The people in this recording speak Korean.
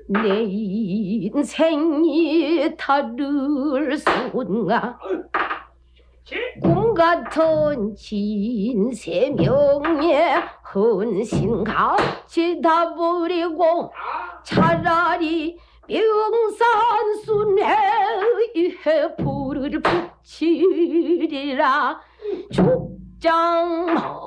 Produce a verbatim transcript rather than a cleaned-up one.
내 인생이 다를 순가 꿈 같은 진세명의 헌신같이 다 버리고 차라리 명산순회에 불을 붙이리라. 족장